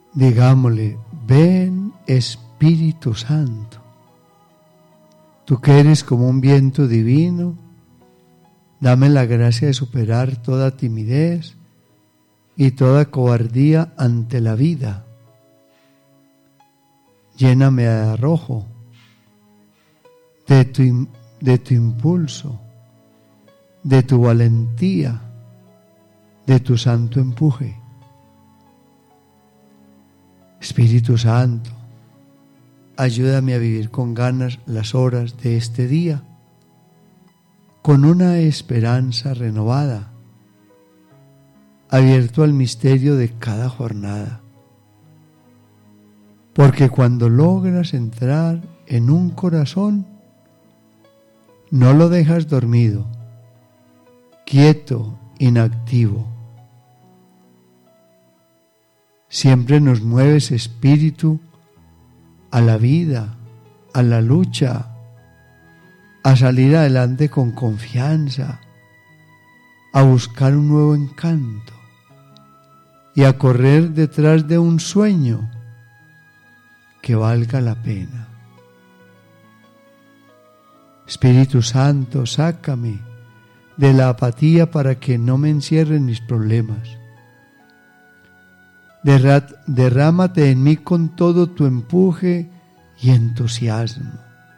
Digámosle: ven Espíritu Santo, tú que eres como un viento divino, dame la gracia de superar toda timidez y toda cobardía ante la vida. Lléname de arrojo, de tu impulso, de tu valentía, de tu santo empuje. Espíritu Santo, ayúdame a vivir con ganas las horas de este día, con una esperanza renovada, abierto al misterio de cada jornada. Porque cuando logras entrar en un corazón, no lo dejas dormido, quieto, inactivo. Siempre nos mueves, Espíritu, a la vida, a la lucha, a salir adelante con confianza, a buscar un nuevo encanto y a correr detrás de un sueño que valga la pena. Espíritu Santo, sácame de la apatía para que no me encierren mis problemas. Derrámate en mí con todo tu empuje y entusiasmo.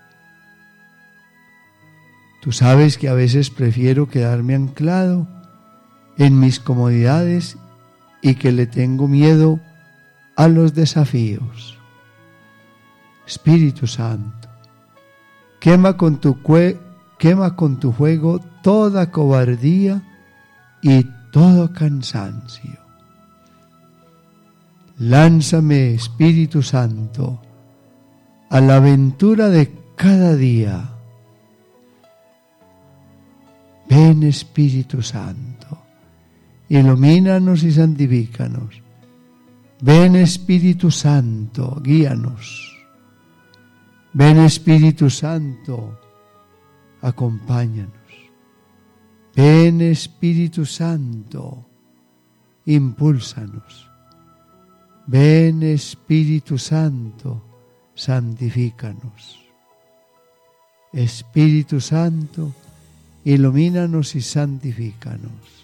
Tú sabes que a veces prefiero quedarme anclado en mis comodidades y que le tengo miedo a los desafíos. Espíritu Santo, quema con tu fuego toda cobardía y todo cansancio. Lánzame, Espíritu Santo, a la aventura de cada día. Ven, Espíritu Santo, ilumínanos y santifícanos. Ven, Espíritu Santo, guíanos. Ven, Espíritu Santo, acompáñanos. Ven, Espíritu Santo, impúlsanos. Ven, Espíritu Santo, santifícanos. Espíritu Santo, ilumínanos y santifícanos.